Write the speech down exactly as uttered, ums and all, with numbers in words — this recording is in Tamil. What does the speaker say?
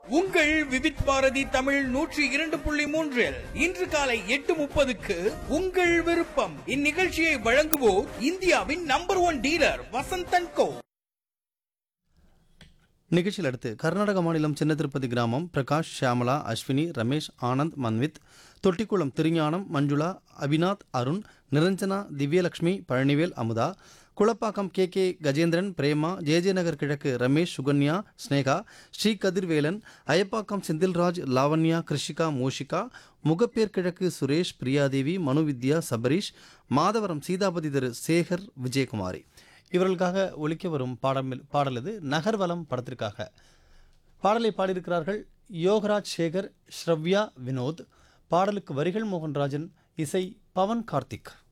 உங்கள் விவித் பாரதி தமிழ் நூற்றி இரண்டு புள்ளி மூன்றில் இன்று காலை எட்டு முப்பதுக்கு உங்கள் விருப்பம். இந்நிகழ்ச்சியை வழங்குவோர் இந்தியாவின் நம்பர் ஒன் டீலர் வசந்தன் கோ. நிகழ்ச்சியில் அடுத்து கர்நாடக மாநிலம் சின்ன திருப்பதி கிராமம் Prakash, Shyamala, Ashwini, Ramesh, Anand, Manvith, Thottikulam Thirugnanam, Manjula, Abinath, Arun, Niranjana, Divyalakshmi, Palanivel, Amudha, Kulappakkam K K Gajendran, Prema, J J நகர் கிழக்கு ரமேஷ், சுகன்யா, ஸ்னேகா, ஸ்ரீ கதிர்வேலன், அயப்பாக்கம் செந்தில்ராஜ், லாவண்யா, கிருஷிகா, மூஷிகா, முகப்பேர் கிழக்கு சுரேஷ், பிரியாதேவி, மனுவித்யா, சபரீஷ், மாதவரம் சீதாபதி தெரு சேகர், விஜயகுமாரி இவர்களுக்காக ஒலிக்க வரும் பாடம் பாடல் இது நகர்வலம் படத்திற்காக. பாடலை பாடியிருக்கிறார்கள் யோகராஜ் சேகர், ஸ்ரவ்யா, வினோத். பாடலுக்கு வரிகள் மோகன்ராஜன், இசை பவன் கார்த்திக்.